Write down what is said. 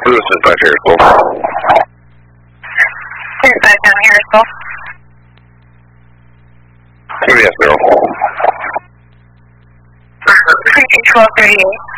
This is Dispatch Harrisville. Dispatch down Harrisville. Yes, sir. Precinct 1238.